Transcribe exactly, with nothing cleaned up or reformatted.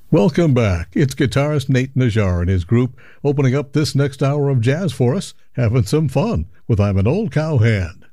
Welcome back. It's guitarist Nate Najjar and his group opening up this next hour of jazz for us, having some fun with I'm an Old Cowhand.